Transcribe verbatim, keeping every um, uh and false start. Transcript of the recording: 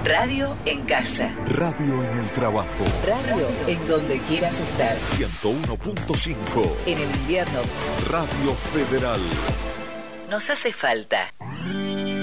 Radio en casa. Radio en el trabajo. Radio en donde quieras estar. ciento uno punto cinco. En el invierno. Radio Federal. Nos hace falta.